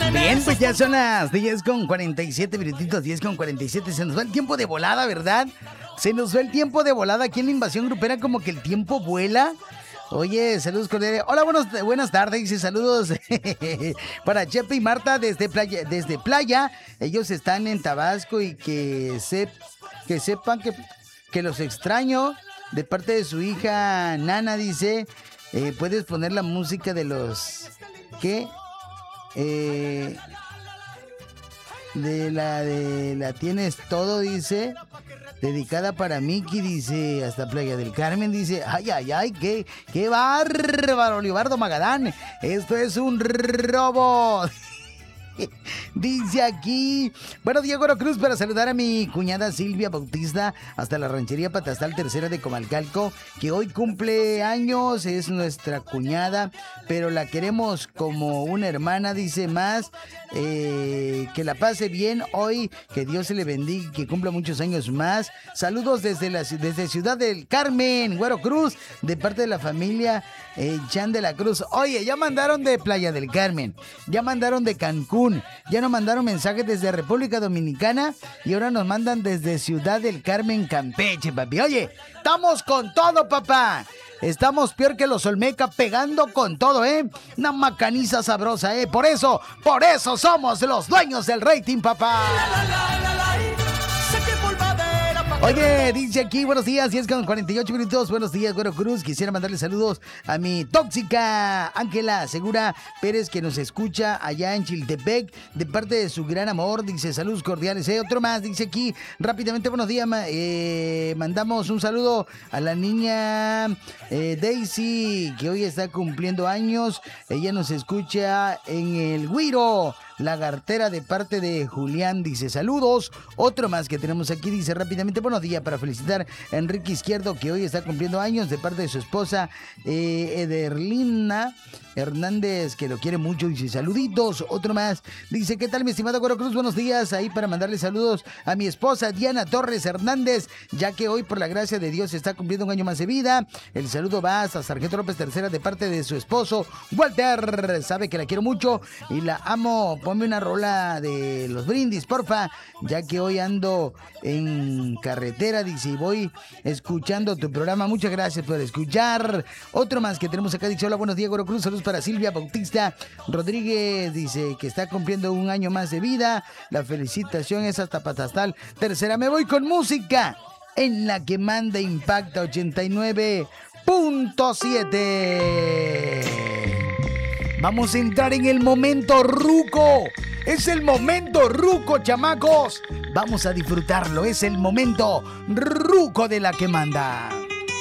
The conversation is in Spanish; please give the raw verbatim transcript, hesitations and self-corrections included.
Bien, pues ya son las diez con cuarenta y siete minutitos, diez con cuarenta y siete. Se nos va el tiempo de volada, ¿verdad? Se nos va el tiempo de volada. Aquí en la Invasión Grupera como que el tiempo vuela. Oye, saludos cordiales. Hola, buenos, buenas tardes y saludos para Chepe y Marta desde Playa, desde Playa. Ellos están en Tabasco y que, se, que sepan que, que los extraño. De parte de su hija Nana, dice, eh, puedes poner la música de los... ¿Qué? Eh, de la de la tienes todo, dice, dedicada para Miki, dice, hasta Playa del Carmen, dice, ay, ay, ay, qué, qué bárbaro, Olivardo Magadán, esto es un robo. Dice aquí, bueno, Diego Cruz, para saludar a mi cuñada Silvia Bautista hasta la ranchería Patastal Tercera de Comalcalco, que hoy cumple años, es nuestra cuñada, pero la queremos como una hermana, dice más, eh, que la pase bien hoy, que Dios se le bendiga y que cumpla muchos años más. Saludos desde la desde Ciudad del Carmen, Güero Cruz, de parte de la familia eh, Chan de la Cruz. Oye, ya mandaron de Playa del Carmen, ya mandaron de Cancún, ya nos mandaron mensajes desde República Dominicana y ahora nos mandan desde Ciudad del Carmen, Campeche, papi. Oye, estamos con todo, papá. Estamos peor que los Olmeca, pegando con todo, ¿eh? Una macaniza sabrosa, ¿eh? Por eso, por eso somos los dueños del rating, papá. Oye, dice aquí, buenos días, diez con cuarenta y ocho minutos. Buenos días, Güero Cruz. Quisiera mandarle saludos a mi tóxica Ángela Segura Pérez, que nos escucha allá en Chiltepec, de parte de su gran amor. Dice, saludos cordiales. Eh, otro más, dice aquí, rápidamente, buenos días. Eh, mandamos un saludo a la niña eh, Daisy, que hoy está cumpliendo años. Ella nos escucha en el Güiro Lagartera, de parte de Julián, dice, saludos. Otro más que tenemos aquí, dice rápidamente, buenos días, para felicitar a Enrique Izquierdo, que hoy está cumpliendo años, de parte de su esposa eh, Ederlina Hernández, que lo quiere mucho, dice, saluditos. Otro más, dice, ¿qué tal, mi estimado Güero Cruz? Buenos días, ahí para mandarle saludos a mi esposa Diana Torres Hernández, ya que hoy, por la gracia de Dios, está cumpliendo un año más de vida. El saludo va hasta Sargento López Tercera, de parte de su esposo Walter, sabe que la quiero mucho y la amo. Ponme una rola de los Brindis, porfa, ya que hoy ando en carretera, dice, y voy escuchando tu programa. Muchas gracias por escuchar. Otro más que tenemos acá, dice, hola, buenos días, Güero Cruz, saludos para Silvia Bautista Rodríguez, dice, que está cumpliendo un año más de vida. La felicitación es hasta Patastal Tercera. Me voy con música en la que manda Impacta ochenta y nueve punto siete. Vamos a entrar en el momento ruco. Es el momento ruco, chamacos. Vamos a disfrutarlo. Es el momento ruco de la que manda.